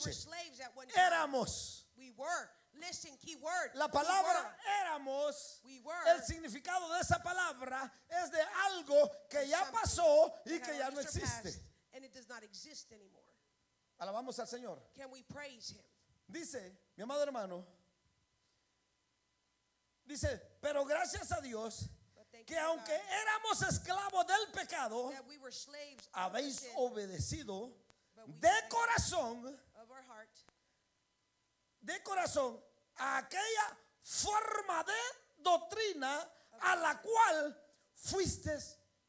escuche. slaves at one time. Éramos. We were. Listen, key word. La palabra éramos, We were. el significado de esa palabra es de algo que ya pasó y que ya no existe. And it does not exist anymore. Alabamos al Señor. Can we praise him? Dice, mi amado hermano, dice, pero gracias a Dios But thank que you, aunque God, éramos esclavos del pecado, that we were slaves of habéis sin, obedecido but we de obeyed corazón, of our heart a aquella forma de doctrina a la cual fuiste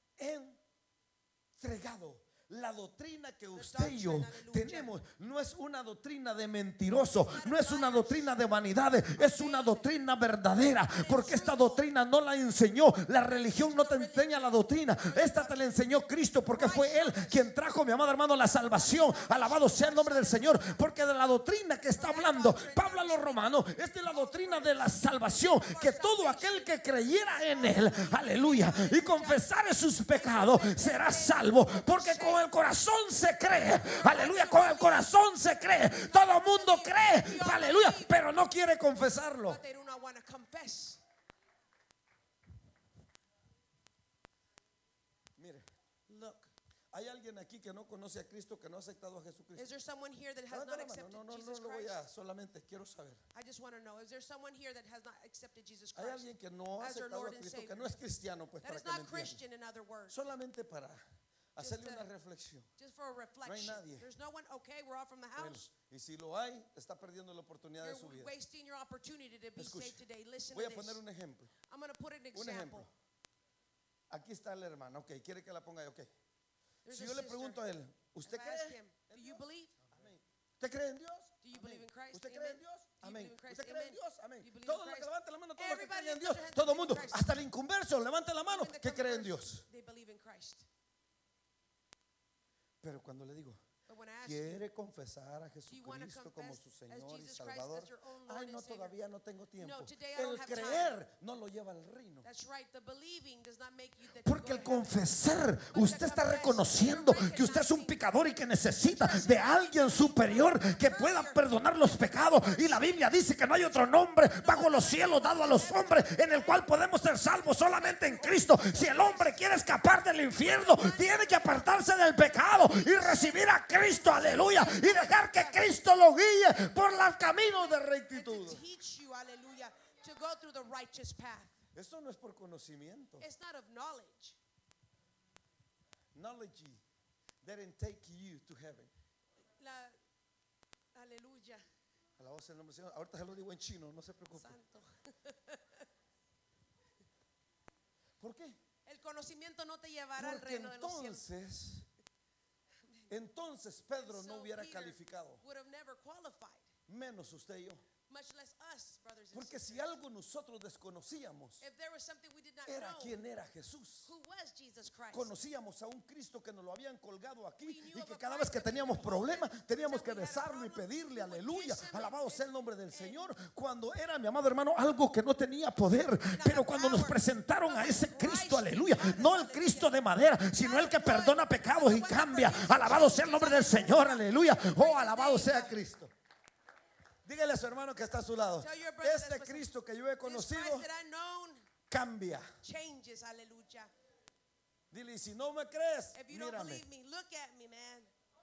entregado. La doctrina que usted y yo tenemos no es una doctrina de mentiroso, no es una doctrina de vanidades, es una doctrina verdadera, porque esta doctrina no la enseñó la religión, no te enseña la doctrina, esta te la enseñó Cristo, porque fue Él quien trajo, mi amado hermano, la salvación. Alabado sea el nombre del Señor, porque de la doctrina que está hablando Pablo a los romanos es de la doctrina de la salvación, que todo aquel que creyera en Él, aleluya, y confesare sus pecados será salvo, porque con el corazón se cree, aleluya, con el corazón se cree, todo el mundo cree, aleluya, pero no quiere confesarlo. but they do not want to confess. Mire, Look, hay alguien aquí que no conoce a Cristo, que no ha aceptado a Jesucristo. is there someone here that has Levanta not la mano. accepted No Jesus lo voy Christ? a, solamente quiero saber. I just want to know, is there someone here that has not accepted Jesus Hay Christ? alguien que no ha as their aceptado a Lord and Cristo, que Savior. no es cristiano, pues, That para is que me not entienda. Christian, in other words. Solamente para hacerle to- una reflexión. Just for a reflection. nadie. There's no one. Okay, we're all from the Bueno, house. y si lo hay, está perdiendo la oportunidad de su You're vida. wasting your opportunity to be Escuche, saved today. Listen voy to a poner this. un ejemplo. I'm going to put an Un ejemplo. example. Aquí está el hermano, ok, quiere que la ponga ahí, ok. There's Si a yo le sister. pregunto a él, If ¿usted I ask cree? him, do you believe? Amén. ¿Usted cree en Dios? Do you Amén. believe in Christ? ¿Usted Amen. cree en Dios? Do you Amén. believe in Christ? ¿Usted cree en Amen. Dios? Amén. Do you believe in Todos los que Christ? levanten la mano, todos los que Everybody creen en lift Dios, up your hands todo that el mundo, believe in Christ. hasta el inconverso, levante la mano, Even the que cree en converts, Dios. they believe in Christ. Pero cuando le digo, But when I ask you, ¿quiere confesar a do you want to Jesucristo como confess su as Señor y Jesus Christ Salvador? as your own Lord Ay, and no, Savior? todavía no tengo tiempo. No, today I don't El have time. creer no lo lleva al reino. That's right. The believing does not make you that you Porque go el to heaven. confesar, But usted the está confess, reconociendo you're que usted es un recognizing pecador y que necesita de alguien superior que pueda perdonar los pecados. Y la Biblia dice que no hay otro nombre bajo los cielos dado a los hombres en el cual podemos ser salvos solamente en Cristo. Si el hombre quiere escapar del infierno, tiene que apartarse del pecado y recibir a Cristo, aleluya, y dejar que Cristo lo guíe por los caminos de And rectitud. to teach you, hallelujah, to go through the righteous path. Esto no es por conocimiento. It's not of knowledge. Knowledge didn't take you to heaven. Aleluya, Alabado sea el nombre del Señor. Ahorita se lo digo en chino, no se preocupe. santo. ¿Por qué? El conocimiento no te llevará al Porque reino de los cielos. entonces Pedro no So hubiera Peter calificado, would have never qualified, menos usted y yo. much less us, brothers and Porque si sisters. algo nosotros desconocíamos, If there was something we did not era know, quién era Jesús. who was Jesus Christ? Conocíamos a un Cristo que nos lo habían colgado aquí We knew y of que a cada Christ vez que that we teníamos could problemas hold him, teníamos que that we had a besarlo y problem, pedirle we would aleluya, kiss him alabado sea el and- nombre del Señor, cuando era, mi amado hermano, algo que no tenía poder. Pero cuando nos presentaron a ese Cristo, aleluya, no el Cristo de madera, sino el que perdona pecados y cambia, alabado sea el nombre del Señor, aleluya, oh, alabado sea Cristo. Dígale a su hermano que está a su lado, Tell your brother este that's beside- Cristo que yo he This conocido Christ that I known cambia. changes, hallelujah. Dile, y si no me crees, If you don't mírame. believe me, look at me, man.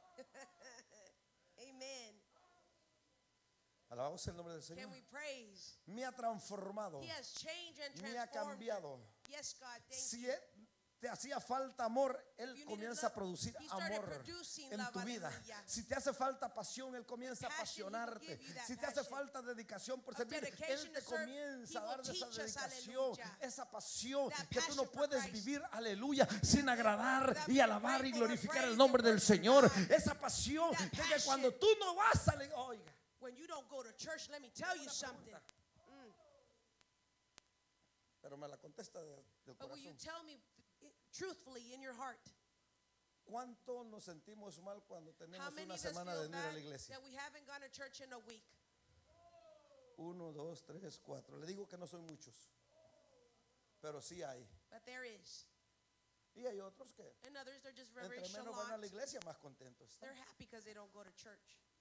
Amen. Alabado sea el nombre del Señor. Can we praise? Me ha transformado, He has changed and me ha transformed. cambiado. Yes, God, thank Si you. te hacía falta amor, Él You needed comienza a love, producir He started amor producing en love, tu vida. hallelujah. Si te hace falta pasión, Él comienza a Passion, He will apasionarte. give you that Si te hace passion. falta dedicación por Of servir, dedication Él to te serve, comienza a He dar will de esa teach us, dedicación, hallelujah. esa pasión That que tú passion no for puedes Christ. vivir, aleluya, sin agradar That y we alabar y grateful and glorificar el praise nombre and del worship Señor. God. Esa pasión That de que passion. cuando tú no vas a, oiga, When you don't go to church, let me tell you something. pero me la contesta del But will you corazón. tell me truthfully in your heart, ¿Cuánto nos sentimos mal cuando how tenemos many una of us semana de feel venir a la bad iglesia? that we haven't gone to church in a week? 1, 2, 3, 4. Le digo que no son muchos, pero sí hay. But there is. Y hay otros que And others, they're just very entre menos van a la nonchalant. iglesia, más contentos están. They're happy because they don't go to church.